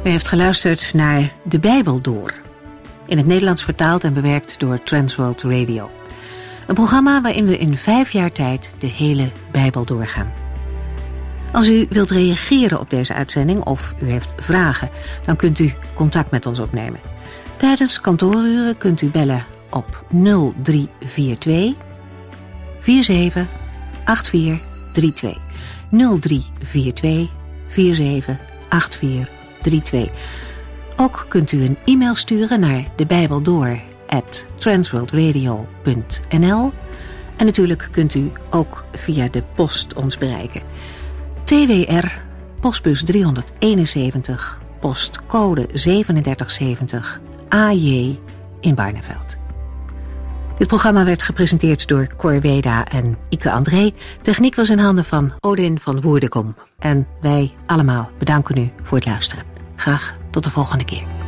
U heeft geluisterd naar De Bijbel Door. In het Nederlands vertaald en bewerkt door Transworld Radio. Een programma waarin we in 5 jaar tijd de hele Bijbel doorgaan. Als u wilt reageren op deze uitzending of u heeft vragen, dan kunt u contact met ons opnemen. Tijdens kantooruren kunt u bellen op 0342 47 8432. 0342 47 8432. Ook kunt u een e-mail sturen naar debijbeldoor@transworldradio.nl. En natuurlijk kunt u ook via de post ons bereiken. TWR, postbus 371, postcode 3770, AJ in Barneveld. Dit programma werd gepresenteerd door Cor Weda en Ike André. Techniek was in handen van Odin van Woerdekom. En wij allemaal bedanken u voor het luisteren. Graag tot de volgende keer.